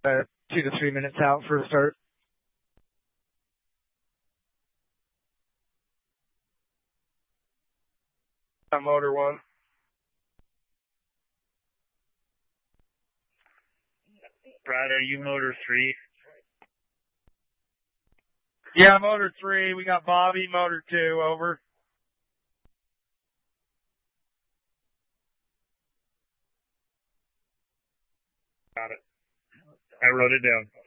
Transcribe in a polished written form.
2 to 3 minutes out for the start. Motor 1. Brad, are you motor 3? Yeah, motor 3. We got Bobby, motor 2, over. Got it. I wrote it down.